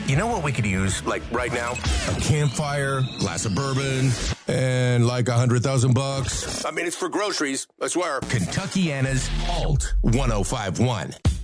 You know what we could use, like, right now? A campfire, glass of bourbon, and like $100,000. I mean, it's for groceries, I swear. Kentuckiana's Alt 1051.